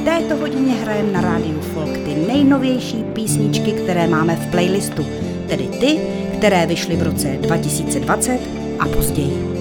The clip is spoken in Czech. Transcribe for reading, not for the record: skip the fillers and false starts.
této hodině hrajeme na rádiu Folk ty nejnovější písničky, které máme v playlistu, tedy ty, které vyšly v roce 2020 a později.